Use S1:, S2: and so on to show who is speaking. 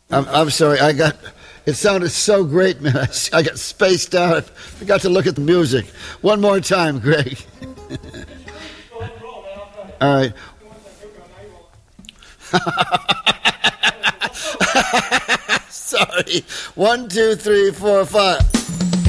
S1: I'm sorry. It sounded so great, man. I got spaced out. I forgot to look at the music. One more time, Greg. All right. Sorry. 1, 2, 3, 4, 5.